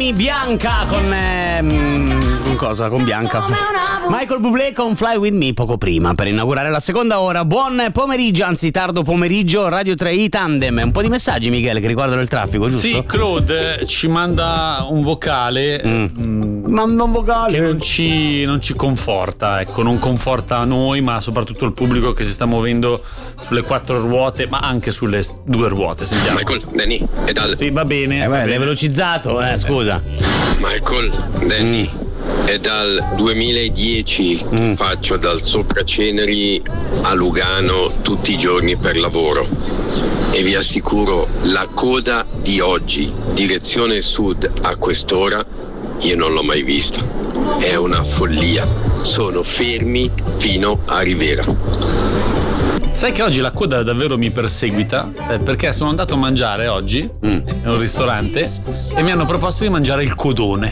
Gianni, Bianca con cosa? Con Bianca. Michael Bublé con Fly With Me poco prima per inaugurare la seconda ora. Buon pomeriggio, anzi tardo pomeriggio, Radio 3i Tandem. Un po' di messaggi, Michele, che riguardano il traffico, giusto? Sì, Claude ci manda un vocale. Manda un vocale che non ci conforta, ecco, non conforta noi, ma soprattutto il pubblico che si sta muovendo sulle 4 ruote, ma anche sulle 2 ruote. Sentiamo. Michael, Danny, e dal. Sì, va bene. L'hai velocizzato, scusa. Michael, Danny, è dal 2010 che faccio dal Sopraceneri a Lugano tutti i giorni per lavoro e vi assicuro la coda di oggi direzione sud a quest'ora io non l'ho mai vista, è una follia, sono fermi fino a Rivera. Sai che oggi la coda davvero mi perseguita, perché sono andato a mangiare oggi in un ristorante e mi hanno proposto di mangiare il codone.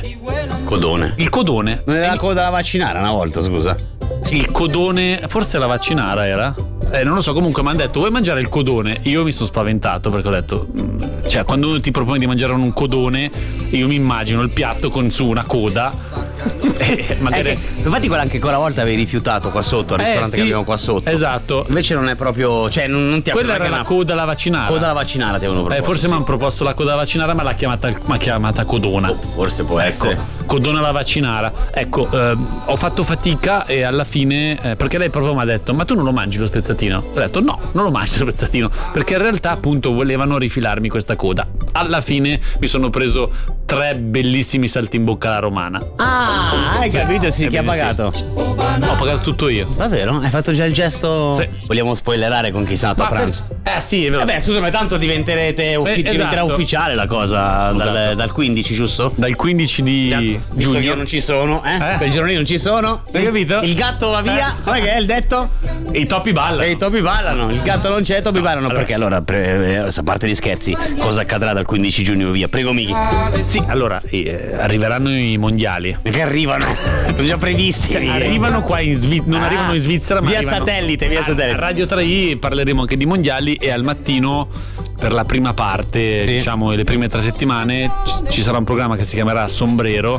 Il codone. Non era la coda da vaccinare una volta, scusa. Il codone, forse la vaccinara era? Non lo so, comunque mi hanno detto vuoi mangiare il codone? Io mi sono spaventato perché ho detto, cioè quando uno ti propone di mangiare un codone io mi immagino il piatto con su una coda. Magari... infatti quella volta avevi rifiutato qua sotto al ristorante sì, che abbiamo qua sotto. Esatto. Invece non è proprio, cioè non ti ha quella era la coda alla vaccinara. Coda alla vaccinara ti avevano proposto. Forse mi hanno proposto la coda alla vaccinara, ma l'ha chiamata codona. Forse può essere. Codona alla vaccinara. Ecco, ho fatto fatica e alla fine perché lei proprio mi ha detto ma tu non lo mangi lo spezzatino? Ho detto no, non lo mangio lo spezzatino, perché in realtà appunto volevano rifilarmi questa coda. Alla fine mi sono preso 3 bellissimi salti in bocca alla romana. Hai capito? Sì, chi ha pagato? Sì. Ho pagato tutto io. Davvero? Hai fatto già il gesto? Sì. Vogliamo spoilerare con chi è stato a pranzo? Sì, è vero. Vabbè, scusami, tanto diventerà ufficiale la cosa dal 15, giusto? Dal 15 di giugno. Io non ci sono, quel giorno lì non ci sono. Hai capito? Il gatto va via. Come che è il detto? E i topi ballano. E i topi ballano. Il gatto non c'è, i topi ballano. Perché allora, a parte gli scherzi, cosa accadrà dal 15 giugno via? Prego, Miki. Sì, allora arriveranno i mondiali. Che arrivano? Sono già previsti. Cioè, arrivano qua in Svizzera. Non arrivano in Svizzera, ma via satellite. A Radio 3i parleremo anche di mondiali e al mattino per la prima parte, diciamo le prime 3 settimane, ci sarà un programma che si chiamerà Sombrero.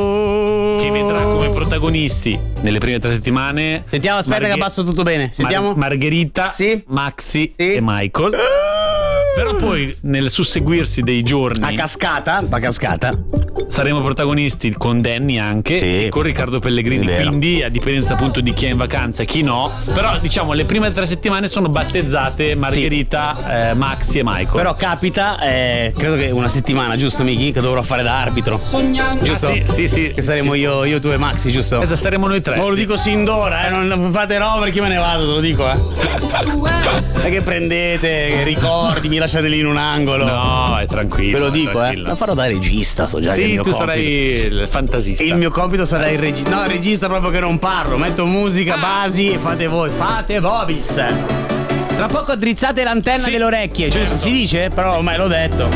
Che vedrà come protagonisti nelle prime 3 settimane. Sentiamo, aspetta che passo tutto bene. Sentiamo. Margherita, Maxi e Michael. Però poi nel susseguirsi dei giorni a cascata saremo protagonisti con Danny anche e con Riccardo Pellegrini, quindi a dipendenza appunto di chi è in vacanza e chi no, però diciamo le prime 3 settimane sono battezzate Margherita, Maxi e Michael. Però capita, credo che una settimana, giusto Miki? Che dovrò fare da arbitro, giusto? Sì. Che saremo io, tu e Maxi, giusto? Esatto, saremo noi 3. Ma lo dico sin d'ora, non fate roba perché me ne vado, te lo dico, Non è che prendete ricordi, mi lasciate lì in un angolo. No, è tranquillo. Ve lo dico, Lo farò da regista, so già che è il mio compito. Sarai il fantasista. Il mio compito sarà il regista. No, il regista proprio che non parlo. Metto musica, basi e fate voi. Fate vobis. Tra poco drizzate l'antenna delle orecchie, giusto? Si dice? Però ormai l'ho detto.